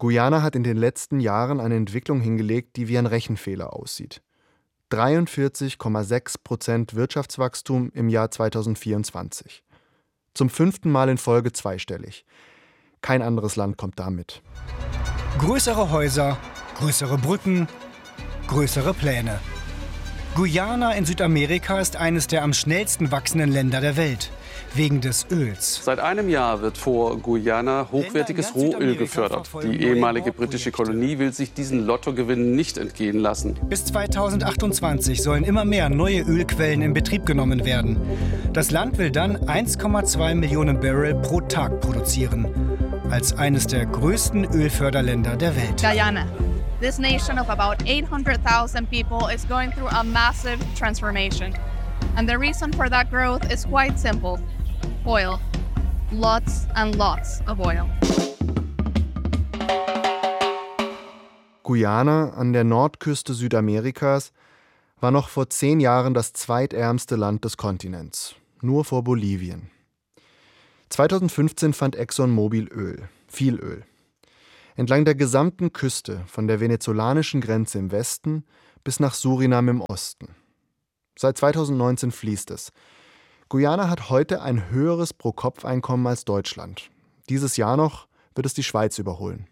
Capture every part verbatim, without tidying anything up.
Guyana hat in den letzten Jahren eine Entwicklung hingelegt, die wie ein Rechenfehler aussieht. dreiundvierzig Komma sechs Prozent Wirtschaftswachstum im Jahr zweitausendvierundzwanzig. Zum fünften Mal in Folge zweistellig. Kein anderes Land kommt damit. Größere Häuser, größere Brücken, größere Pläne. Guyana in Südamerika ist eines der am schnellsten wachsenden Länder der Welt. Wegen des Öls. Seit einem Jahr wird vor Guyana hochwertiges Rohöl gefördert. Die ehemalige britische Kolonie will sich diesen Lottogewinn nicht entgehen lassen. Bis zweitausendachtundzwanzig sollen immer mehr neue Ölquellen in Betrieb genommen werden. Das Land will dann eins Komma zwei Millionen Barrel pro Tag produzieren. Als eines der größten Ölförderländer der Welt. Guyana. This nation of about eight hundred thousand people is going through a massive transformation. And the reason for that growth is quite simple. Oil. Lots and lots of oil. Guyana an der Nordküste Südamerikas war noch vor zehn Jahren das zweitärmste Land des Kontinents, nur vor Bolivien. zweitausendfünfzehn fand ExxonMobil Öl, viel Öl. Entlang der gesamten Küste, von der venezolanischen Grenze im Westen bis nach Surinam im Osten. Seit zweitausendneunzehn fließt es. Guyana hat heute ein höheres Pro-Kopf-Einkommen als Deutschland. Dieses Jahr noch wird es die Schweiz überholen.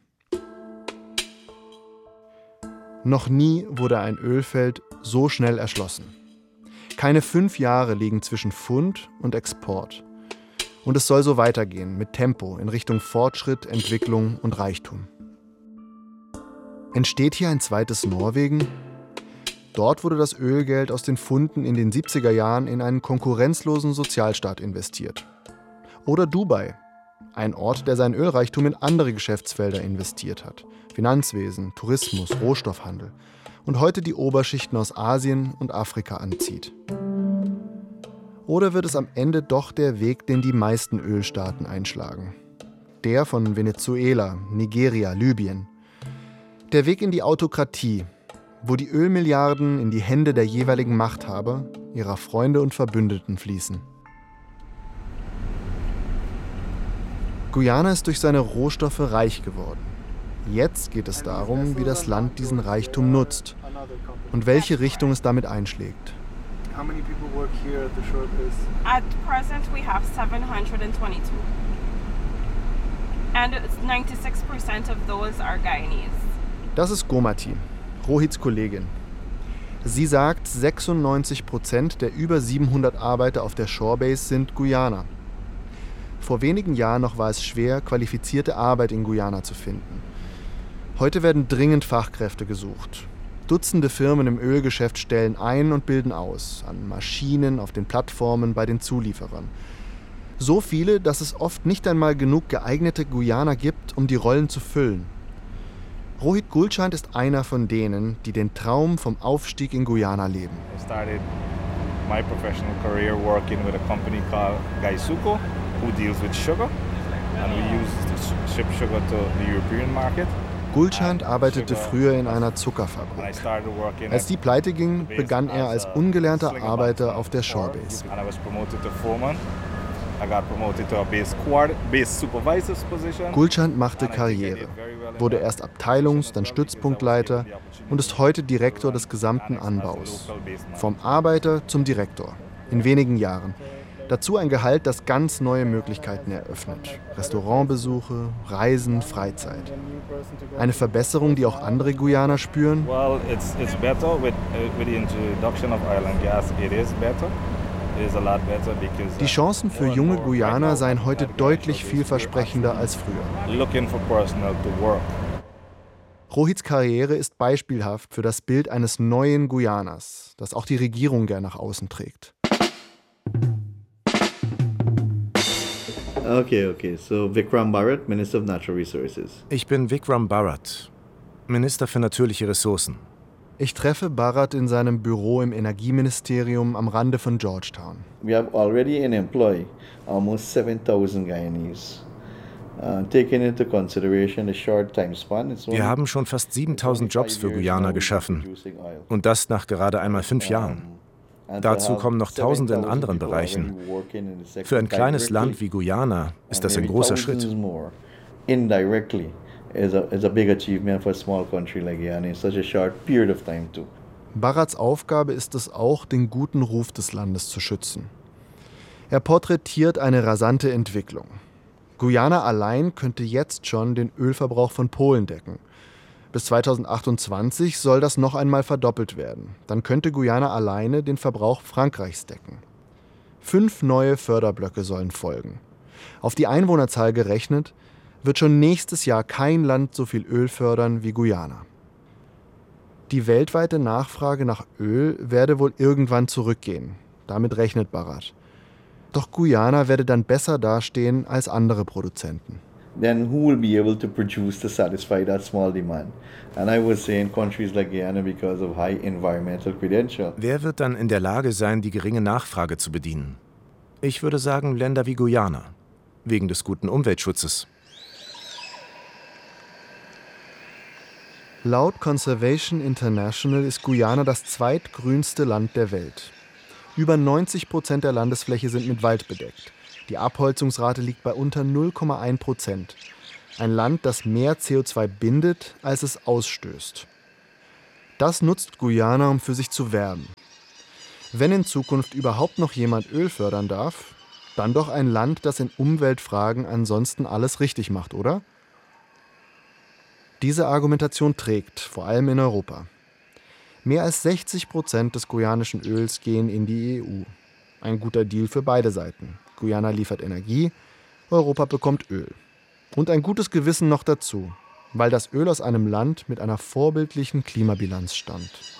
Noch nie wurde ein Ölfeld so schnell erschlossen. Keine fünf Jahre liegen zwischen Fund und Export. Und es soll so weitergehen, mit Tempo in Richtung Fortschritt, Entwicklung und Reichtum. Entsteht hier ein zweites Norwegen? Dort wurde das Ölgeld aus den Funden in den siebziger Jahren in einen konkurrenzlosen Sozialstaat investiert. Oder Dubai, ein Ort, der seinen Ölreichtum in andere Geschäftsfelder investiert hat. Finanzwesen, Tourismus, Rohstoffhandel. Und heute die Oberschichten aus Asien und Afrika anzieht. Oder wird es am Ende doch der Weg, den die meisten Ölstaaten einschlagen? Der von Venezuela, Nigeria, Libyen. Der Weg in die Autokratie, wo die Ölmilliarden in die Hände der jeweiligen Machthaber, ihrer Freunde und Verbündeten fließen. Guyana ist durch seine Rohstoffe reich geworden. Jetzt geht es darum, wie das Land diesen Reichtum nutzt und welche Richtung es damit einschlägt. How many people work here at the shore base? At present, we have seven hundred twenty-two. And ninety-six percent of those are Guyanese. Das ist Gomati, Rohits Kollegin. Sie sagt, sechsundneunzig Prozent der über siebenhundert Arbeiter auf der Shorebase sind Guyana. Vor wenigen Jahren noch war es schwer, qualifizierte Arbeit in Guyana zu finden. Heute werden dringend Fachkräfte gesucht. Dutzende Firmen im Ölgeschäft stellen ein und bilden aus, an Maschinen, auf den Plattformen, bei den Zulieferern. So viele, dass es oft nicht einmal genug geeignete Guyaner gibt, um die Rollen zu füllen. Rohit Gulchand ist einer von denen, die den Traum vom Aufstieg in Guyana leben. I started my professional career working with a company called Gaisuco, who deals with sugar, and we use to ship sugar to the European market. Gulchand arbeitete früher in einer Zuckerfabrik. Als die pleite ging, begann er als ungelernter Arbeiter auf der Shorebase. Gulchand machte Karriere, wurde erst Abteilungs-, dann Stützpunktleiter und ist heute Direktor des gesamten Anbaus. Vom Arbeiter zum Direktor, in wenigen Jahren. Dazu ein Gehalt, das ganz neue Möglichkeiten eröffnet. Restaurantbesuche, Reisen, Freizeit. Eine Verbesserung, die auch andere Guyaner spüren? Well, it's it's better with uh, with the introduction of oil and gas. It is better. It is a lot better because Die Chancen für junge Guyaner seien heute deutlich vielversprechender als früher. Looking for personnel to work. Rohits Karriere ist beispielhaft für das Bild eines neuen Guyaners, das auch die Regierung gern nach außen trägt. Okay, okay. So Vikram Bharat, Minister of Natural Resources. Ich bin Vikram Bharat, Minister für natürliche Ressourcen. Ich treffe Bharat in seinem Büro im Energieministerium am Rande von Georgetown. We have already in employ almost seven thousand Guyanese. Uh, taking into consideration the short time span, it's Wir haben schon fast siebentausend Jobs für Guyana geschaffen. Und das nach gerade einmal fünf Jahren. Dazu kommen noch Tausende in anderen Bereichen. Für ein kleines Land wie Guyana ist das ein großer Schritt. is a, is a big achievement for a small country like Guyana in such a short period of time too. Bharats Aufgabe ist es auch, den guten Ruf des Landes zu schützen. Er porträtiert eine rasante Entwicklung. Guyana allein könnte jetzt schon den Ölverbrauch von Polen decken. Bis zweitausendachtundzwanzig soll das noch einmal verdoppelt werden. Dann könnte Guyana alleine den Verbrauch Frankreichs decken. Fünf neue Förderblöcke sollen folgen. Auf die Einwohnerzahl gerechnet, wird schon nächstes Jahr kein Land so viel Öl fördern wie Guyana. Die weltweite Nachfrage nach Öl werde wohl irgendwann zurückgehen. Damit rechnet Bharat. Doch Guyana werde dann besser dastehen als andere Produzenten. Then who will be able to produce to satisfy that small demand? And I would say in countries like Guyana because of high environmental credential. Wer wird dann in der Lage sein, die geringe Nachfrage zu bedienen? Ich würde sagen Länder wie Guyana, wegen des guten Umweltschutzes. Laut Conservation International ist Guyana das zweitgrünste Land der Welt. Über neunzig Prozent der Landesfläche sind mit Wald bedeckt. Die Abholzungsrate liegt bei unter null Komma eins Prozent. Ein Land, das mehr C O zwei bindet, als es ausstößt. Das nutzt Guyana, um für sich zu werben. Wenn in Zukunft überhaupt noch jemand Öl fördern darf, dann doch ein Land, das in Umweltfragen ansonsten alles richtig macht, oder? Diese Argumentation trägt, vor allem in Europa. Mehr als sechzig Prozent des guyanischen Öls gehen in die E U. Ein guter Deal für beide Seiten. Guyana liefert Energie, Europa bekommt Öl. Und ein gutes Gewissen noch dazu, weil das Öl aus einem Land mit einer vorbildlichen Klimabilanz stammt.